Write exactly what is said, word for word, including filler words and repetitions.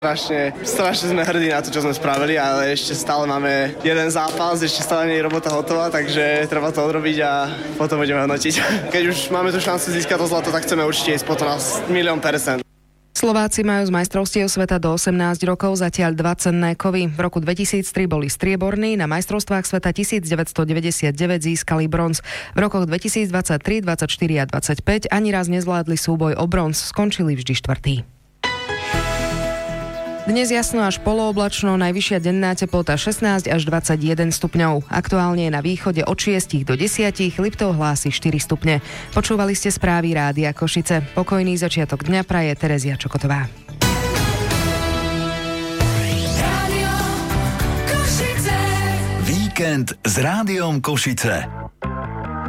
Strašne, strašne sme hrdí na to, čo sme spravili, ale ešte stále máme jeden zápas, ešte stále nie je robota hotová, takže treba to odrobiť a potom budeme hodnotiť. Keď už máme tu šancu získať to zlato, tak chceme určite ísť potom na milión percent. Slováci majú z majstrovstiev sveta do osemnásť rokov zatiaľ dva cenné kovy. V roku dvetisíctri boli strieborní, na majstrovstvách sveta devätnásťstodeväťdesiatdeväť získali bronz. V rokoch dvetisícdvadsaťtri, dvadsaťštyri a dvadsaťpäť ani raz nezvládli súboj o bronz, skončili vždy štvrtý. Dnes jasno až polooblačno, najvyššia denná teplota šestnásť až dvadsaťjeden stupňov. Aktuálne je na východe od šesť do desať, Liptov hlási štyri stupne. Počúvali ste správy Rádia Košice. Pokojný začiatok dňa praje Terezia Čokotová. Víkend s Rádiom Košice.